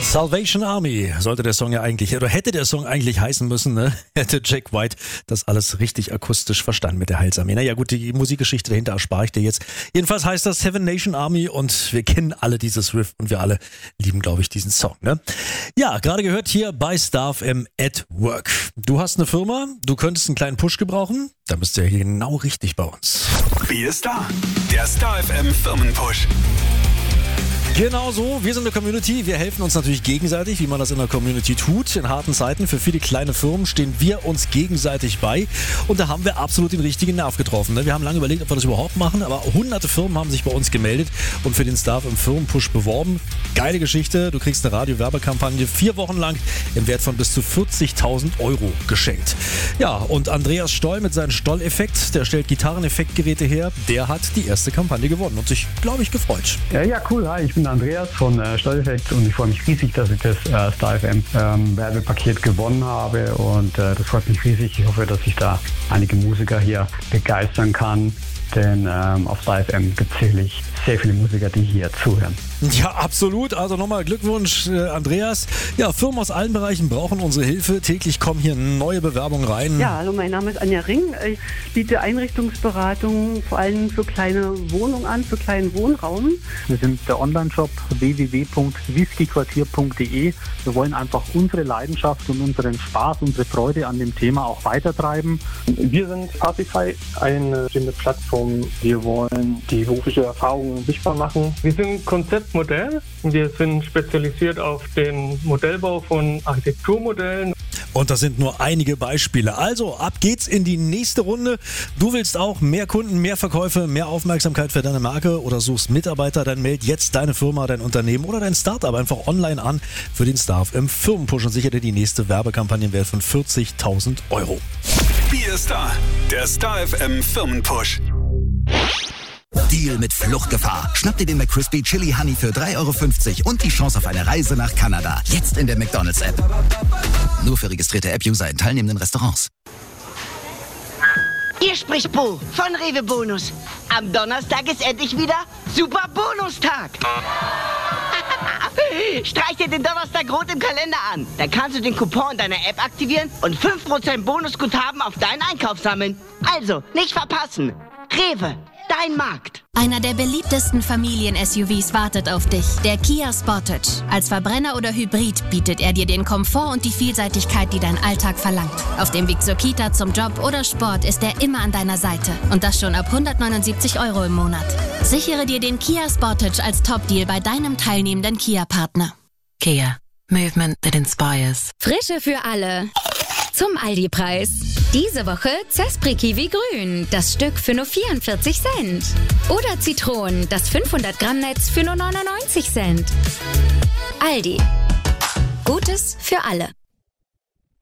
Salvation Army sollte der Song ja eigentlich, oder hätte der Song eigentlich heißen müssen, ne? Hätte Jack White das alles richtig akustisch verstanden mit der Heilsarmee. Naja gut, die Musikgeschichte dahinter erspare ich dir jetzt. Jedenfalls heißt das Seven Nation Army und wir kennen alle dieses Riff und wir alle lieben, glaube ich, diesen Song, ne? Ja, gerade gehört hier bei Star FM at Work. Du hast eine Firma, du könntest einen kleinen Push gebrauchen, dann bist du ja hier genau richtig bei uns. Wir ist da, der Star FM Firmenpush. Genau so, wir sind eine Community, wir helfen uns natürlich gegenseitig, wie man das in der Community tut. In harten Zeiten für viele kleine Firmen stehen wir uns gegenseitig bei und da haben wir absolut den richtigen Nerv getroffen. Wir haben lange überlegt, ob wir das überhaupt machen, aber hunderte Firmen haben sich bei uns gemeldet und für den Star FM Firmenpush beworben. Geile Geschichte, du kriegst eine Radio-Werbekampagne 4 Wochen lang im Wert von bis zu 40.000 € geschenkt. Ja, und Andreas Stoll mit seinem Stoll-Effekt, der stellt Gitarreneffektgeräte her, der hat die erste Kampagne gewonnen und sich, glaube ich, gefreut. Ja, cool, hi, ich bin Andreas von Stoll-Effekt und ich freue mich riesig, dass ich das Star FM Werbepaket gewonnen habe und das freut mich riesig. Ich hoffe, dass ich da einige Musiker hier begeistern kann, denn auf Star FM gibt es sicherlich sehr viele Musiker, die hier zuhören. Ja, absolut. Also nochmal Glückwunsch, Andreas. Ja, Firmen aus allen Bereichen brauchen unsere Hilfe. Täglich kommen hier neue Bewerbungen rein. Ja, hallo, mein Name ist Anja Ring. Ich biete Einrichtungsberatung vor allem für kleine Wohnungen an, für kleinen Wohnraum. Wir sind der Online-Shop www.whiskyquartier.de. Wir wollen einfach unsere Leidenschaft und unseren Spaß, unsere Freude an dem Thema auch weitertreiben. Wir sind Partify, eine Plattform. Wir wollen die berufliche Erfahrung sichtbar machen. Wir sind Konzeptmodell. Wir sind spezialisiert auf den Modellbau von Architekturmodellen. Und das sind nur einige Beispiele. Also, ab geht's in die nächste Runde. Du willst auch mehr Kunden, mehr Verkäufe, mehr Aufmerksamkeit für deine Marke oder suchst Mitarbeiter, dann meld jetzt deine Firma, dein Unternehmen oder dein Startup einfach online an für den Star FM Firmenpush und sichere dir die nächste Werbekampagne im Wert von 40.000 €. Wir ist da, der Star FM Firmenpush. Deal mit Fluchtgefahr. Schnapp dir den McCrispy Chili Honey für 3,50 € und die Chance auf eine Reise nach Kanada. Jetzt in der McDonald's-App. Nur für registrierte App-User in teilnehmenden Restaurants. Hier spricht Bo von Rewe Bonus. Am Donnerstag ist endlich wieder Super Bonustag. Streich dir den Donnerstag rot im Kalender an. Dann kannst du den Coupon in deiner App aktivieren und 5% Bonusguthaben auf deinen Einkauf sammeln. Also, nicht verpassen. Rewe, dein Markt. Einer der beliebtesten Familien-SUVs wartet auf dich, der Kia Sportage. Als Verbrenner oder Hybrid bietet er dir den Komfort und die Vielseitigkeit, die dein Alltag verlangt. Auf dem Weg zur Kita, zum Job oder Sport ist er immer an deiner Seite. Und das schon ab 179 € im Monat. Sichere dir den Kia Sportage als Top-Deal bei deinem teilnehmenden Kia-Partner. Kia. Movement that inspires. Frische für alle. Zum Aldi-Preis. Diese Woche Zespri Kiwi Grün, das Stück für nur 44 Cent. Oder Zitronen, das 500-Gramm-Netz für nur 99 Cent. Aldi. Gutes für alle.